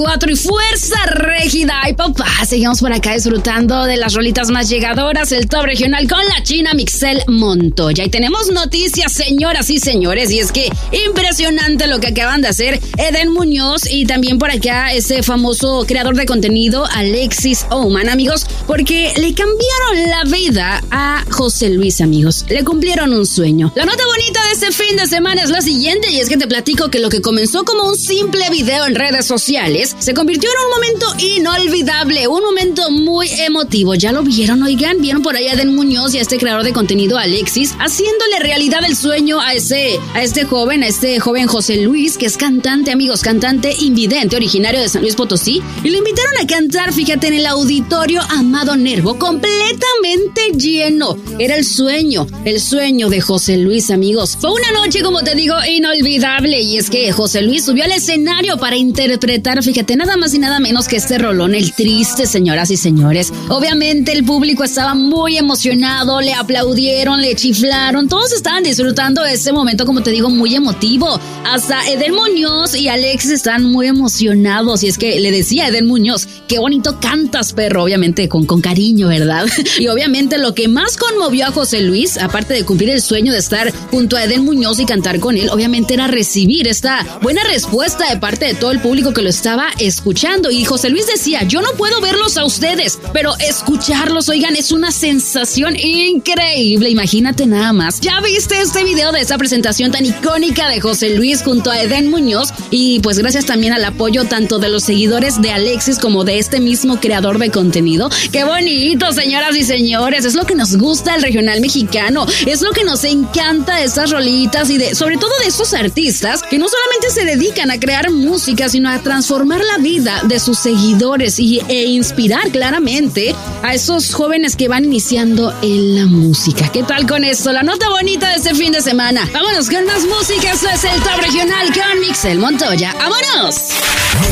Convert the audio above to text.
94 y Fuerza Régida. Ay, papá, seguimos por acá disfrutando de las rolitas más llegadoras, el top regional con la china Mixel Montoya. Y tenemos noticias, señoras y señores, y es que impresionante lo que acaban de hacer Eden Muñoz y también por acá ese famoso creador de contenido Alexis Ohman, amigos, porque le cambiaron la vida a José Luis, amigos. Le cumplieron un sueño. La nota bonita de este fin de semana es la siguiente, y es que te platico que lo que comenzó como un simple video en redes sociales se convirtió en un momento inolvidable, un momento muy emotivo. ¿Ya lo vieron? Oigan, vieron por ahí a Eden Muñoz y a este creador de contenido Alexis haciéndole realidad el sueño a este joven José Luis, que es cantante, amigos, cantante invidente, originario de San Luis Potosí, y lo invitaron a cantar, fíjate, en el auditorio Amado Nervo, completamente lleno. Era el sueño de José Luis, amigos. Fue una noche, como te digo, inolvidable, y es que José Luis subió al escenario para interpretar, fíjate, nada más y nada menos que este rolón, El Triste, señoras y señores. Obviamente el público estaba muy emocionado, le aplaudieron, le chiflaron, todos estaban disfrutando de ese momento, como te digo, muy emotivo. Hasta Eden Muñoz y Alex están muy emocionados, y es que le decía a Eden Muñoz, qué bonito cantas, perro, obviamente con cariño, ¿verdad? Y obviamente lo que más conmovió a José Luis, aparte de cumplir el sueño de estar junto a Eden Muñoz y cantar con él, obviamente era recibir esta buena respuesta de parte de todo el público que lo estaba escuchando. Y José Luis decía, yo no puedo verlos a ustedes, pero escucharlos, oigan, es una sensación increíble. Imagínate nada más. ¿Ya viste este video de esta presentación tan icónica de José Luis junto a Eden Muñoz? Y pues gracias también al apoyo tanto de los seguidores de Alexis como de este mismo creador de contenido. ¡Qué bonito, señoras y señores! Es lo que nos gusta del regional mexicano, es lo que nos encanta de estas rolitas y sobre todo de estos artistas que no solamente se dedican a crear música, sino a transformar la vida de sus seguidores e inspirar claramente a esos jóvenes que van iniciando en la música. ¿Qué tal con esto? La nota bonita de este fin de semana. Vámonos con más música. Esto es el top regional con Mixel Montoya. ¡Vámonos!